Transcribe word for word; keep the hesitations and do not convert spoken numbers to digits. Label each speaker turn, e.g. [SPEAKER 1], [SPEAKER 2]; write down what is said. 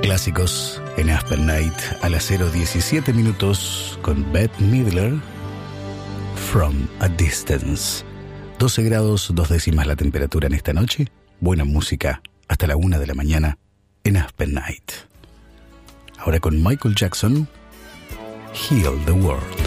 [SPEAKER 1] Clásicos en Aspen Night a las cero diecisiete minutos con Bette Midler, From a Distance. doce grados, dos décimas la temperatura en esta noche. Buena música hasta la una de la mañana en Aspen Night. Ahora con Michael Jackson, Heal the World.